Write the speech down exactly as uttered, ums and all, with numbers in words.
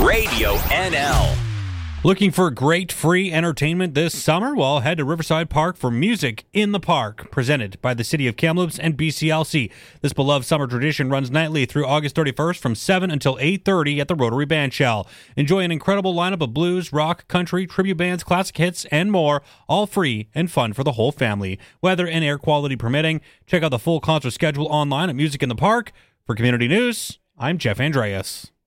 Radio N L. Looking for great free entertainment this summer? Well, head to Riverside Park for Music in the Park, presented by the City of Kamloops and B C L C. This beloved summer tradition runs nightly through August thirty-first from seven until eight thirty at the Rotary Bandshell. Enjoy an incredible lineup of blues, rock, country, tribute bands, classic hits, and more, all free and fun for the whole family. Weather and air quality permitting, check out the full concert schedule online at Music in the Park. For Community News, I'm Jeff Andreas.